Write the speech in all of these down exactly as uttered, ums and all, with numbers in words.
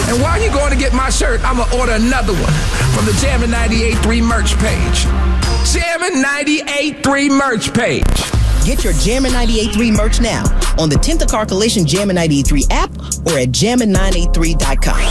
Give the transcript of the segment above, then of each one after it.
And while you're going to get my shirt, I'm going to order another one from the Jammin' ninety-eight point three merch page. Jammin' ninety-eight point three merch page. Get your Jammin' ninety-eight point three merch now on the tenth of Car Coalition Jammin' ninety-eight point three app or at jammin nine eight three dot com.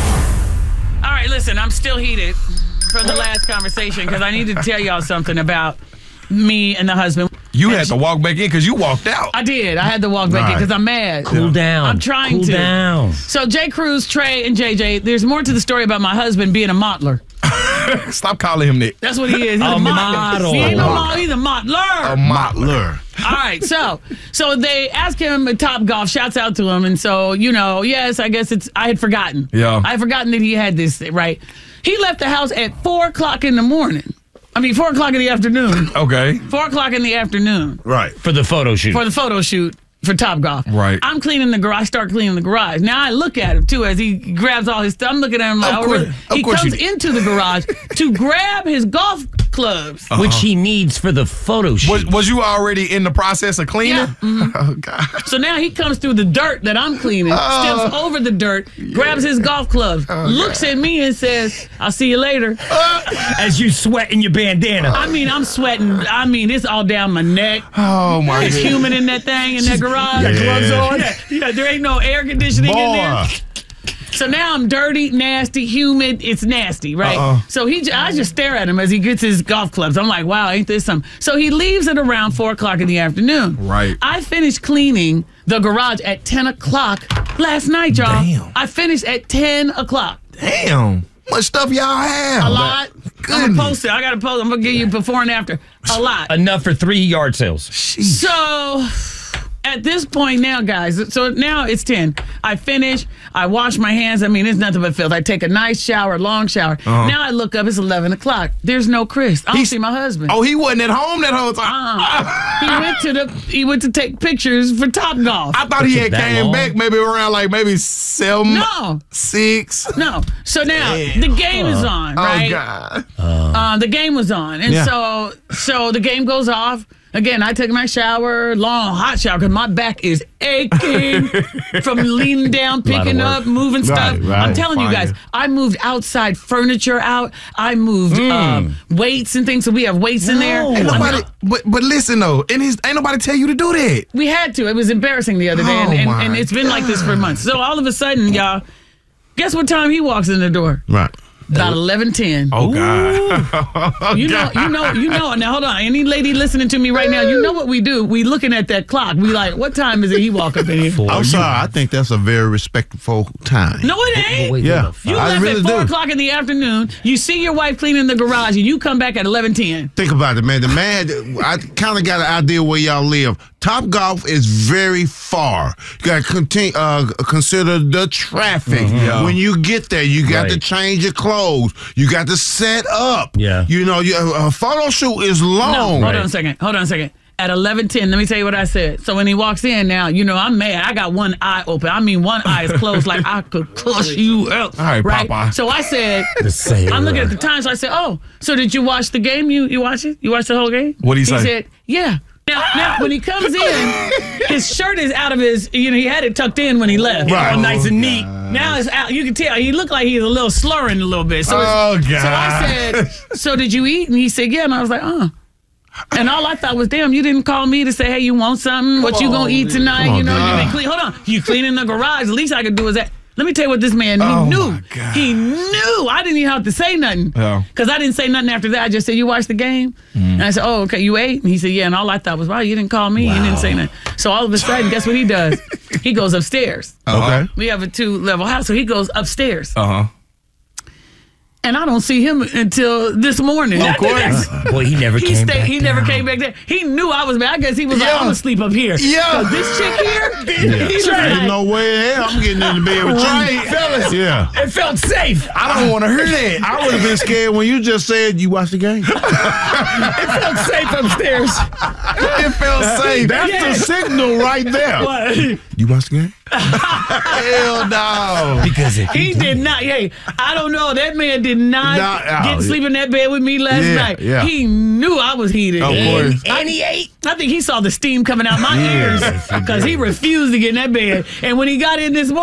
All right, listen, I'm still heated from the last conversation because I need to tell y'all something about me and the husband. You and had she, to walk back in because you walked out. I did. I had to walk back right. in because I'm mad. Cool down. I'm trying cool to. Cool down. So J. Cruz, Trey, and J J, there's more to the story about my husband being a mottler. Stop calling him that. That's what he is. He's a a model. He ain't no model. He's a mottler. A mottler. All right, so so they asked him at Top Golf, shouts out to him, and so, you know, yes, I guess it's, I had forgotten. Yeah. I had forgotten that he had this, right? He left the house at four o'clock in the morning. I mean, four o'clock in the afternoon. Okay. four o'clock in the afternoon. Right. For the photo shoot. For the photo shoot for Top Golf. Right. I'm cleaning the garage, I start cleaning the garage. Now I look at him, too, as he grabs all his stuff. I'm looking at him like, Of oh, course- really? of He course comes you- into the garage to grab his golf clubs. Uh-huh. Which he needs for the photo shoot. Was, was you already in the process of cleaning? Yeah. Mhm. Oh, God. So now he comes through the dirt that I'm cleaning, Oh. steps over the dirt, grabs his golf clubs, looks at me and says, I'll see you later. As you sweat in your bandana. I mean, I'm sweating. I mean, it's all down my neck. Oh, my It's God. humid in that thing, in that garage. You got gloves on? Yeah, yeah, there ain't no air conditioning in there. So now I'm dirty, nasty, humid. It's nasty, right? Uh-uh. So he, j- I just stare at him as he gets his golf clubs. I'm like, wow, ain't this something? So he leaves at around four o'clock in the afternoon. Right. I finished cleaning the garage at ten o'clock last night, y'all. Damn. I finished at ten o'clock. Damn. Much stuff y'all have. A lot. I'm Goodness. gonna post it. I gotta post. I'm gonna give you before and after. A lot. Enough for three yard sales. So at this point now, guys, so now it's ten. I finish. I wash my hands. I mean, it's nothing but filth. I take a nice shower, long shower. Uh-huh. Now I look up. It's eleven o'clock. There's no Chris. I don't He's- see my husband. Oh, he wasn't at home that whole time. Uh, he went to the. He went to take pictures for Top Golf. I thought he had that came long? back maybe around like maybe seven, No. six. No. So now Damn. the game is on, right? Oh, God. Uh, the game was on, and Yeah. so so the game goes off. Again, I took my shower, long hot shower, because my back is aching from leaning down, picking work. up, moving stuff. Right, right. I'm telling you Fine. guys, I moved outside furniture out. I moved um, weights and things, so we have weights in there. Ain't I mean, nobody, but, but listen, though, and his, ain't nobody tell you to do that. we had to. It was embarrassing the other day, and, Oh, and, my and it's been like this for months. So all of a sudden, y'all, guess what time he walks in the door? Right. About eleven ten. Oh, God. You know, you know, you know. Now, hold on. Any lady listening to me right now, you know what we do. We looking at that clock. We like, what time is it he walk up in here? I'm sorry. I think that's a very respectful time. No, it ain't. Wait, Yeah. You I left really at four do. o'clock in the afternoon. You see your wife cleaning the garage, and you come back at eleven ten. Think about it, man. The man, I kind of got an idea where y'all live. Top Golf is very far. You got to continue, uh, consider the traffic. Yeah. When you get there, you got to Right. change your clothes. You got to set up. Yeah. You know, you, a photo shoot is No, long. hold on a second. Hold on a second. At eleven ten, let me tell you what I said. So when he walks in now, you know, I'm mad. I got one eye open. I mean, one eye is closed like I could cuss you out. All right, Popeye. So I said, The sailor. I'm looking at the time, so I said, oh, so did you watch the game? You you watch it? You watched the whole game? What'd he He say? said, yeah. Now, now, when he comes in, his shirt is out of his, you know, he had it tucked in when he left. Right. All nice and neat. Now it's out. You can tell he looked like he's a little slurring a little bit. So, it's- Oh, God. so I said, so did you eat? And he said, yeah. And I was like, uh. And all I thought was, damn, you didn't call me to say, hey, you want something? What you gonna eat tonight? Come on, You know, dude. you been clean. Hold on, you cleaning the garage? The least I could do is that. Let me tell you what this man, he Oh, knew. my God. He knew. I didn't even have to say nothing. Yeah. Because I didn't say nothing after that. I just said, you watched the game? And I said, oh, okay, you ate? And he said, yeah. And all I thought was, wow, you didn't call me. You didn't say nothing. So all of a sudden, guess what he does? He goes upstairs. Uh-huh. Okay. We have a two-level house, so he goes upstairs. Uh-huh. And I don't see him until this morning. Of course. Boy, he never He came stayed. back He never down. came back there. He knew I was bad. I guess he was like, Yeah. I'm gonna sleep up here. Yeah. 'Cause this chick here, he's There's like, no way in hell I'm getting into bed with Right, you. fellas. Yeah. It felt safe. I don't want to hear that. I would have been scared when you just said you watched the game. It felt safe upstairs. It felt safe. That's Yeah. the signal right there. what? You watched the game? Hell no. Because if He did not. Hey, I don't know. That man did not Nah, oh, get to sleep in that bed with me last Yeah, night. yeah. He knew I was heated. Of And- course. and he ate. I think he saw the steam coming out my Yeah. ears because he refused to get in that bed. And when he got in this morning,